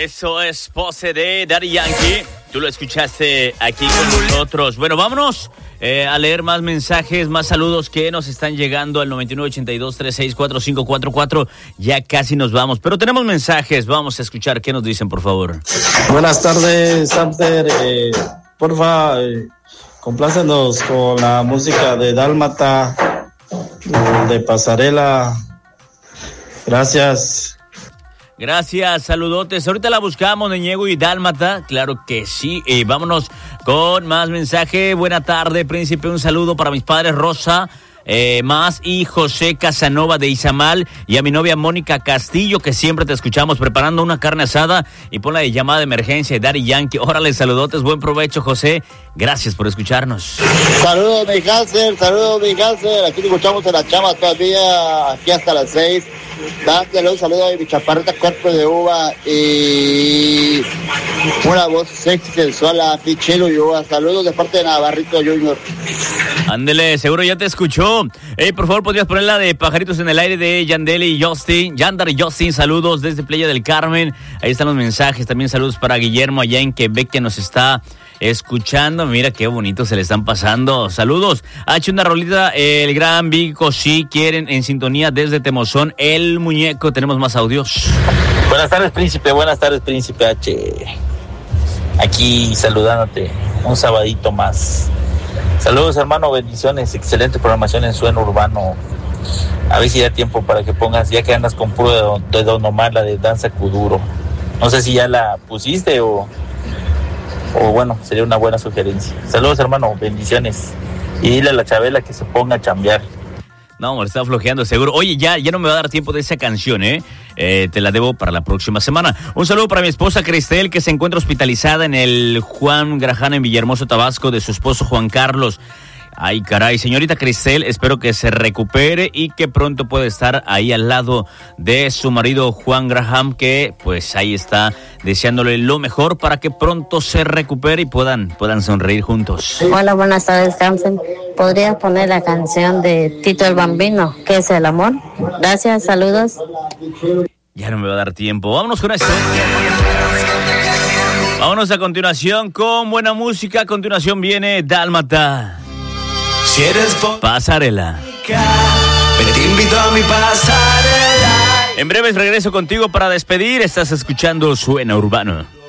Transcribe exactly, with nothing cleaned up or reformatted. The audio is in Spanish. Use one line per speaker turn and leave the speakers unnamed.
Eso es Pose de Daddy Yankee. Tú lo escuchaste aquí con nosotros. Bueno, vámonos eh, a leer más mensajes, más saludos que nos están llegando al noventa y nueve, ochenta y dos, treinta y seis, cuarenta y cinco cuarenta y cuatro. Ya casi nos vamos, pero tenemos mensajes. Vamos a escuchar qué nos dicen, por favor.
Buenas tardes, Samter. Eh, porfa, eh, complácenos con la música de Dálmata, de Pasarela. Gracias.
Gracias, saludotes. Ahorita la buscamos, Neñego y Dálmata. Claro que sí. Eh, vámonos con más mensaje. Buena tarde, príncipe. Un saludo para mis padres Rosa eh, Más y José Casanova de Izamal, y a mi novia Mónica Castillo, que siempre te escuchamos preparando una carne asada, y pon la de llamada de emergencia de Daddy Yankee. Órale, saludotes. Buen provecho, José. Gracias por escucharnos.
Saludos, mi Hanser. Saludos, mi Hanser. Aquí te escuchamos en la chama todavía, aquí hasta las seis. Dándole un saludo a mi chaparrita cuerpo de uva y una voz sexy, sensual a Pichelo y uva. Saludos de parte de Navarrito Junior.
Ándele, seguro ya te escuchó. Hey, por favor, podrías poner la de Pajaritos en el Aire de Yandel y Justin. Yandar y Justin, saludos desde Playa del Carmen. Ahí están los mensajes. También saludos para Guillermo allá en Quebec, que nos está escuchando. Mira qué bonito se le están pasando. Saludos. H, una rolita, el gran Vico, sí, quieren en sintonía desde Temozón, el muñeco. Tenemos más audios.
Buenas tardes, príncipe. Buenas tardes, príncipe H. Aquí saludándote un sabadito más. Saludos, hermano, bendiciones. Excelente programación en Sueno Urbano. A ver si da tiempo para que pongas, ya que andas con puro de Don, de Don Omar, la de Danza Kuduro. No sé si ya la pusiste o... o bueno, sería una buena sugerencia. Saludos, hermano, bendiciones. Y dile a la Chabela que se ponga a chambear.
No, me está flojeando seguro. Oye, ya, ya no me va a dar tiempo de esa canción, ¿eh? ¿eh? Te la debo para la próxima semana. Un saludo para mi esposa Cristel, que se encuentra hospitalizada en el Juan Grajano en Villahermosa, Tabasco, de su esposo Juan Carlos. Ay, caray, señorita Cristel, espero que se recupere y que pronto pueda estar ahí al lado de su marido Juan Graham, que pues ahí está deseándole lo mejor para que pronto se recupere y puedan, puedan sonreír juntos.
Hola, buenas tardes, Hansen. ¿Podrías poner la canción de Tito el Bambino, ¿qué es el amor? Gracias, saludos.
Ya no me va a dar tiempo. Vámonos con esto. Vámonos a continuación con buena música. A continuación viene Dálmata.
Si eres
Pasarela.
Me te invito a mi pasarela.
En breves regreso contigo para despedir. Estás escuchando Suena Urbano.